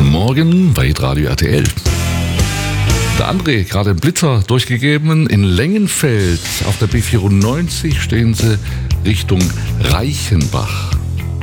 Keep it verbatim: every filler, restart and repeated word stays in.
Morgen bei Radio R T L. Der André, gerade einen Blitzer durchgegeben. In Lengenfeld auf der B vierundneunzig stehen sie Richtung Reichenbach.